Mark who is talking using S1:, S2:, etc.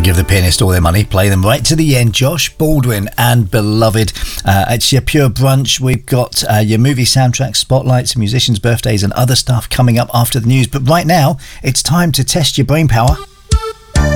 S1: give the pianist all their money, play them right to the end. Josh Baldwin and Beloved. It's your Pure Brunch. We've got your movie soundtracks, spotlights, musicians' birthdays and other stuff coming up after the news. But right now, it's time to test your brain power.